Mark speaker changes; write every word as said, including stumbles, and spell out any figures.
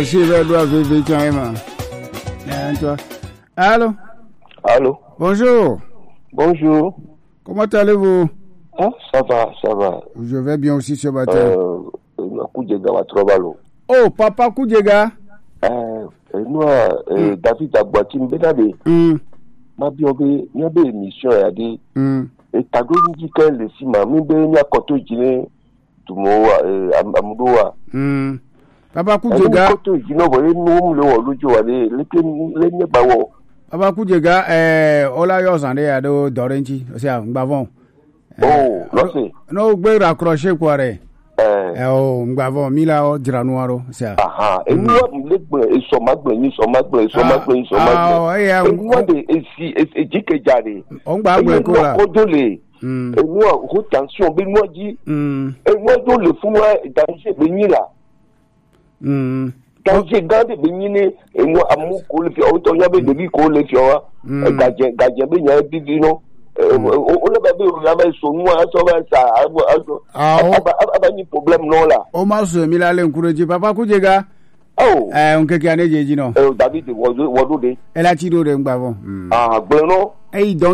Speaker 1: Je vais doit vivre carrément. Allô?
Speaker 2: Allô?
Speaker 1: Bonjour.
Speaker 2: Bonjour.
Speaker 1: Comment allez-vous?
Speaker 2: Ah, ça va, ça va.
Speaker 1: Je vais bien aussi ce matin.
Speaker 2: Euh, Koudjega va trop mal.
Speaker 1: Oh, papa Koudjega?
Speaker 2: Euh, nous, euh, David Abouati, Mbénade.
Speaker 1: Hmm.
Speaker 2: Ma biobe, il y a des émissions, il y a des.
Speaker 1: Hmm.
Speaker 2: Et t'as dit que le ciment, Mbé, il y a Koto Djine, Tumoa, Amoudoua.
Speaker 1: Hmm. Papa Koudjega.
Speaker 2: Koto Djine, vous voyez, nous, le Wolujo, les les Nebawo.
Speaker 1: Papa Koudjega, eh, Ola Yosande, Ado Dorenchi, c'est un bavon.
Speaker 2: Oh, non, c'est.
Speaker 1: Non, vous raccrocher quoi, eh?
Speaker 2: Eh,
Speaker 1: oh, Mbavon, Mila, Diranoiro, c'est ça.
Speaker 2: Ah, et nous, ils sont magbés, ils sont magbés, ils sont magbés, ils sont magbés. Et nous, et si, et dit que j'allais.
Speaker 1: On va vous
Speaker 2: écouter. Et nous, attention, mais moi, dit, et moi, le fou, danger, venir là. Danger, garde, venir, et moi, à mon col, autant y avait de lui, col, les fiora, gardien, gardien, ben, y a un bidino. On a pas son nom, ça va, ça, ah, un problème, non, là.
Speaker 1: On m'a soumis Mila l'encouragé, papa Koudjega.
Speaker 2: Oh,
Speaker 1: on peut gagner des dino.
Speaker 2: David, Wadou,
Speaker 1: Elle a tiré de Mbavon.
Speaker 2: Ah, bon, non.
Speaker 1: Et donc,